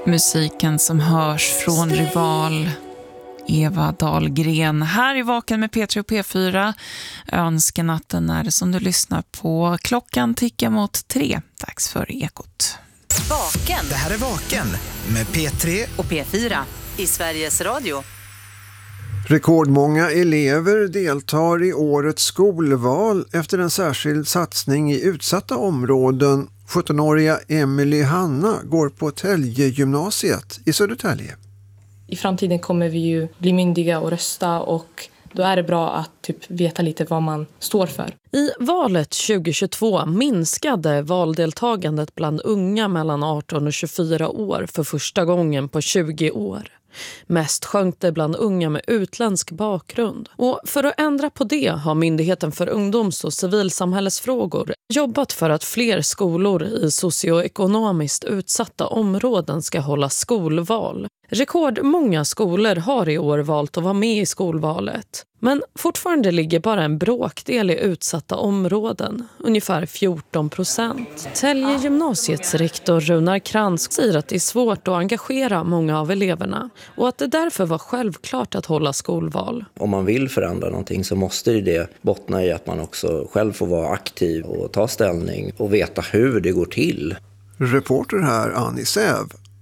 Musiken som hörs från Rival, Eva Dahlgren. Här i Vaken med P3 och P4. Önskenatten är det som du lyssnar på. Klockan tickar mot 3. Dags för Ekot. Vaken. Det här är Vaken med P3 och P4 i Sveriges Radio. Rekordmånga elever deltar i årets skolval efter en särskild satsning i utsatta områden. 17-åriga Emily Hanna går på Tälje-gymnasiet i Södertälje. I framtiden kommer vi ju bli myndiga och rösta, och då är det bra att veta lite vad man står för. I valet 2022 minskade valdeltagandet bland unga mellan 18 och 24 år för första gången på 20 år. Mest sjönk det bland unga med utländsk bakgrund. Och för att ändra på det har Myndigheten för ungdoms- och civilsamhällesfrågor jobbat för att fler skolor i socioekonomiskt utsatta områden ska hålla skolval. Rekordmånga skolor har i år valt att vara med i skolvalet. Men fortfarande ligger bara en bråkdel i utsatta områden, ungefär 14%. Tälje gymnasiets rektor Runar Krantz säger att det är svårt att engagera många av eleverna och att det därför var självklart att hålla skolval. Om man vill förändra någonting så måste det bottna i att man också själv får vara aktiv och ta ställning och veta hur det går till. Reporter här Annie Säv.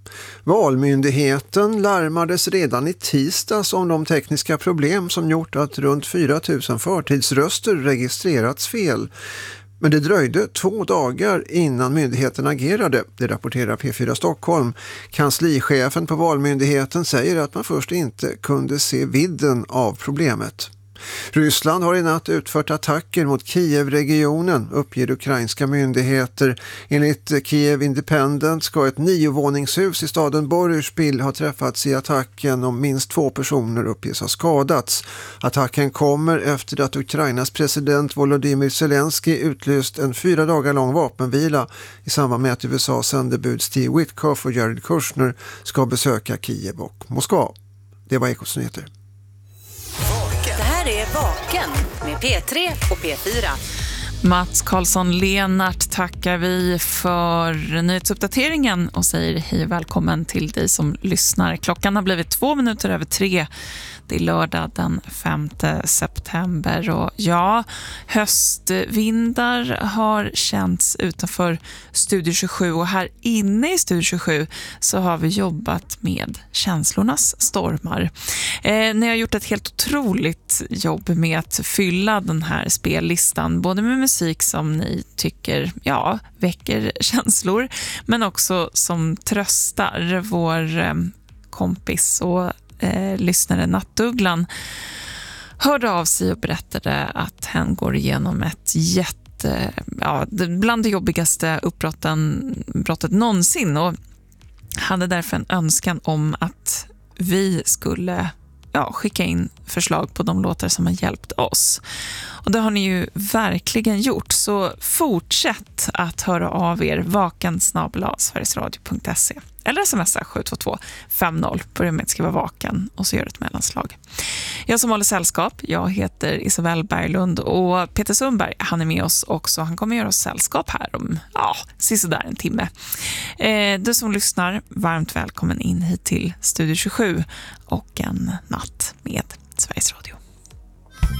Valmyndigheten larmades redan i tisdags om de tekniska problem som gjort att runt 4 000 förtidsröster registrerats fel. Men det dröjde 2 dagar innan myndigheten agerade, det rapporterar P4 Stockholm. Kanslichefen på Valmyndigheten säger att man först inte kunde se vidden av problemet. Ryssland har i natt utfört attacker mot Kiev-regionen, uppger ukrainska myndigheter. Enligt Kiev Independent ska ett 9-våningshus i staden Boryspil ha träffats i attacken och minst 2 personer uppges ha skadats. Attacken kommer efter att Ukrainas president Volodymyr Zelensky utlyst en 4 dagar lång vapenvila i samband med att USAs sändebud Steve Witkoff och Jared Kushner ska besöka Kiev och Moskva. Det var Ekots nyheter. Det är Vaken med P3 och P4. Mats Karlsson-Lenart tackar vi för nyhetsuppdateringen och säger hej och välkommen till dig som lyssnar. Klockan har blivit 2 minuter över 3. Det är lördag den 5 september och ja, höstvindar har känts utanför Studio 27 och här inne i Studio 27 så har vi jobbat med känslornas stormar. Ni har gjort ett helt otroligt jobb med att fylla den här spellistan, både med musik som ni tycker väcker känslor, men också som tröstar. Vår kompis och lyssnare Nattugglan hörde av sig och berättade att hen går igenom ett bland det jobbigaste brottet någonsin och hade därför en önskan om att vi skulle skicka in förslag på de låtar som har hjälpt oss. Och det har ni ju verkligen gjort, så fortsätt att höra av er vaken@sverigesradio.se eller smsa 72250. Börja med att skriva vaken och så gör ett mellanslag. Jag som håller sällskap, jag heter Isabel Berglund och Peter Sundberg, han är med oss också. Han kommer göra oss sällskap här om sisådär en timme. Du som lyssnar, varmt välkommen in hit till Studio 27 och en natt med Sveriges Radio.